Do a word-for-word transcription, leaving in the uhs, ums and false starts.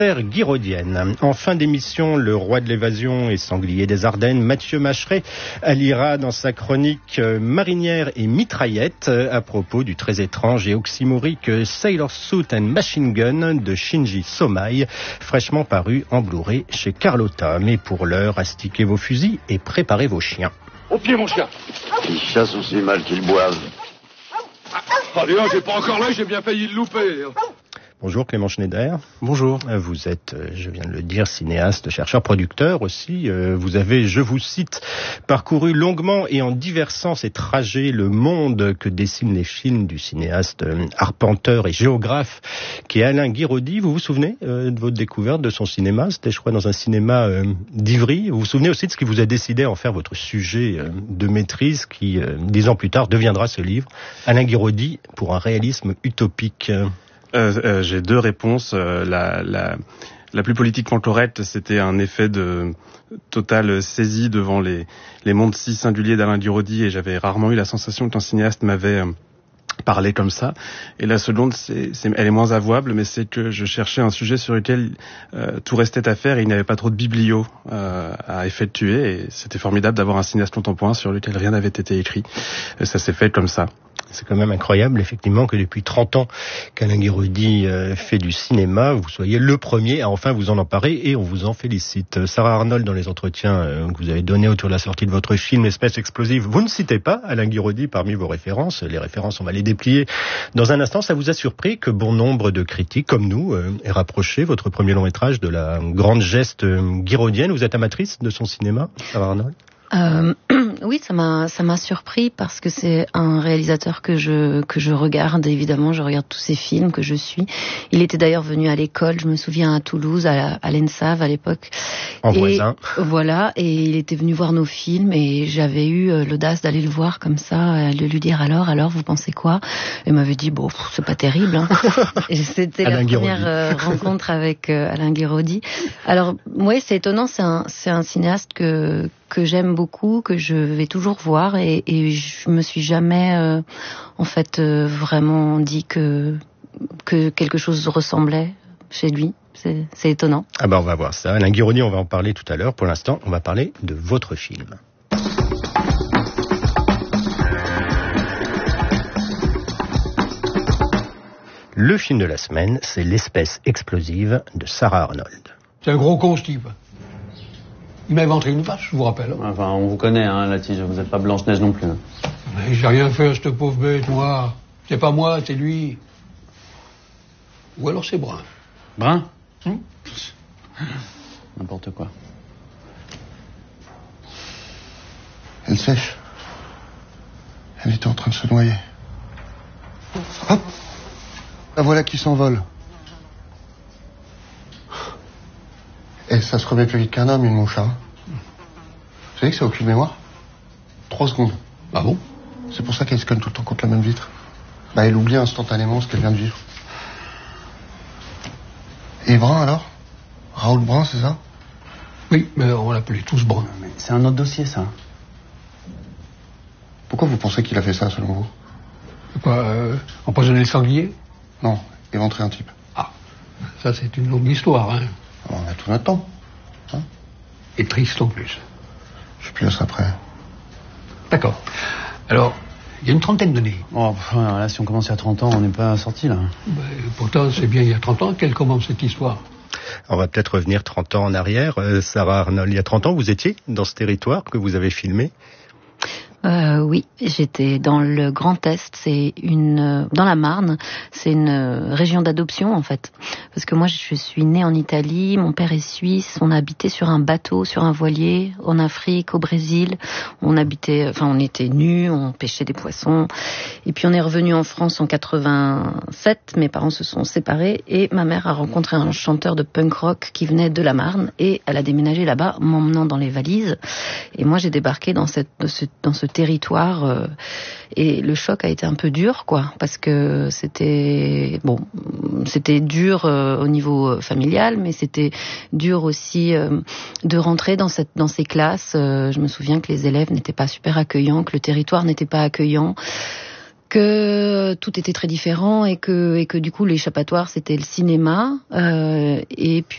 Guiraudienne. En fin d'émission, le roi de l'évasion et sanglier des Ardennes, Mathieu Macheret, alliera dans sa chronique Marinière et mitraillette à propos du très étrange et oxymorique Sailor Suit and Machine Gun de Shinji Somai, fraîchement paru en Blu-ray chez Carlotta. Mais pour l'heure, astiquez vos fusils et préparez vos chiens. Au pied, mon chien. Ils chassent aussi mal qu'ils boivent. Ah, dis donc, j'ai pas encore là, j'ai bien failli le louper. Bonjour Clément Schneider. Bonjour. Vous êtes, je viens de le dire, cinéaste, chercheur, producteur aussi. Vous avez, je vous cite, parcouru longuement et en divers sens et trajets le monde que dessinent les films du cinéaste arpenteur et géographe qui est Alain Guiraudy. Vous vous souvenez de votre découverte de son cinéma? C'était, je crois, dans un cinéma d'Ivry. Vous vous souvenez aussi de ce qui vous a décidé à en faire votre sujet de maîtrise qui, dix ans plus tard, deviendra ce livre, Alain Guiraudy pour un réalisme utopique? Euh, euh, j'ai deux réponses. Euh, la, la, la plus politiquement correcte, c'était un effet de totale saisie devant les, les mondes si singuliers d'Alain Guiraudy, et j'avais rarement eu la sensation qu'un cinéaste m'avait euh, parlé comme ça. Et la seconde, c'est, c'est, elle est moins avouable, mais c'est que je cherchais un sujet sur lequel euh, tout restait à faire et il n'y avait pas trop de biblio euh, à effectuer. Et c'était formidable d'avoir un cinéaste contemporain sur lequel rien n'avait été écrit. Et ça s'est fait comme ça. C'est quand même incroyable, effectivement, que depuis trente ans qu'Alain Guiraudy euh, fait du cinéma, vous soyez le premier à enfin vous en emparer, et on vous en félicite. Sarah Arnold, dans les entretiens euh, que vous avez donnés autour de la sortie de votre film Espèce explosive, vous ne citez pas Alain Guiraudy parmi vos références. Les références, on va les déplier dans un instant. Ça vous a surpris que bon nombre de critiques, comme nous, euh, aient rapproché votre premier long métrage de la grande geste euh, guiraudienne? Vous êtes amatrice de son cinéma, Sarah Arnold? Euh, oui, ça m'a ça m'a surpris parce que c'est un réalisateur que je que je regarde. Évidemment, je regarde tous ses films, que je suis. Il était d'ailleurs venu à l'école, je me souviens, à Toulouse, à, à l'ENSAV à l'époque. En et, voisin. Voilà, et il était venu voir nos films et j'avais eu l'audace d'aller le voir comme ça, de lui dire alors, alors vous pensez quoi? Et il m'avait dit bon, pff, c'est pas terrible. Hein. Et c'était Alain la Guiraudy. première euh, rencontre avec euh, Alain Guiraudy. Alors, oui, c'est étonnant, c'est un c'est un cinéaste que que j'aime beaucoup, que je vais toujours voir, et, et je me suis jamais euh, en fait euh, vraiment dit que que quelque chose ressemblait chez lui. C'est, c'est étonnant. Ah ben on va voir ça. Alain Guiraudy, on va en parler tout à l'heure. Pour l'instant, on va parler de votre film. Le film de la semaine, c'est L'Espèce explosive de Sarah Arnold. C'est un gros con, ce type. Il m'a inventé une vache, je vous rappelle. Enfin, on vous connaît, hein, la tige. Vous n'êtes pas Blanche-Neige non plus. Mais j'ai rien fait à cette pauvre bête, moi. C'est pas moi, c'est lui. Ou alors c'est Brun. Brun Hum N'importe quoi. Elle sèche. Elle était en train de se noyer. Hop! La voilà qui s'envole. Et ça se remet plus vite qu'un homme, une mouche, hein. Vous savez que ça n'a aucune mémoire? Trois secondes. Ah bon? C'est pour ça qu'elle se colle tout le temps contre la même vitre. Bah, elle oublie instantanément ce qu'elle vient de vivre. Et Brun, alors? Raoul Brun, c'est ça? Oui, mais on l'appelait tous Brun. Mais c'est un autre dossier, ça. Pourquoi vous pensez qu'il a fait ça, selon vous? Quoi, euh, empoisonner le sanglier? Non, éventrer un type. Ah, ça c'est une longue histoire, hein. On a tout notre temps. Hein? Et triste en plus. Je suis plus à ça près. D'accord. Alors, il y a une trentaine d'années. Oh, pff, là, si on commence il y a trente ans, on n'est pas sorti, là. Ben, pourtant, c'est bien il y a trente ans qu'elle commence cette histoire. On va peut-être revenir trente ans en arrière. Euh, Sarah Arnold, il y a trente ans, vous étiez dans ce territoire que vous avez filmé? Euh, oui, j'étais dans le Grand Est, c'est une dans la Marne, c'est une région d'adoption en fait. Parce que moi je suis née en Italie, mon père est suisse, on habitait sur un bateau, sur un voilier, en Afrique, au Brésil. On habitait, enfin on était nus, on pêchait des poissons. Et puis on est revenu en France en quatre-vingt-sept, mes parents se sont séparés et ma mère a rencontré un chanteur de punk rock qui venait de la Marne et elle a déménagé là-bas, m'emmenant dans les valises. Et moi j'ai débarqué dans cette dans ce, dans ce territoire euh, et le choc a été un peu dur, quoi, parce que c'était bon, c'était dur euh, au niveau familial, mais c'était dur aussi euh, de rentrer dans cette dans ces classes. Euh, je me souviens que les élèves n'étaient pas super accueillants, que le territoire n'était pas accueillant, que tout était très différent et que et que du coup l'échappatoire c'était le cinéma euh, et puis